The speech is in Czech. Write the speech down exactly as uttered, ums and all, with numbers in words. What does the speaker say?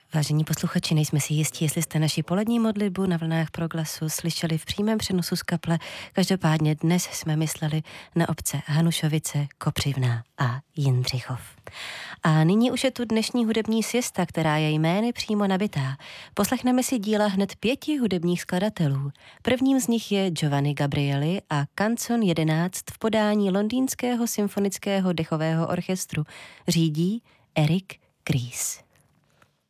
Vážení posluchači, nejsme si jistí, jestli jste naši polední modlitbu na vlnách Proglasu slyšeli v přímém přenosu z kaple. Každopádně dnes jsme mysleli na obce Hanušovice, Kopřivná a Jindřichov. A nyní už je tu dnešní hudební siesta, která je jmény přímo nabitá. Poslechneme si díla hned pěti hudebních skladatelů. Prvním z nich je Giovanni Gabrieli a Canzon jedenáct v podání Londýnského symfonického dechového orchestru. Řídí Eric Kries.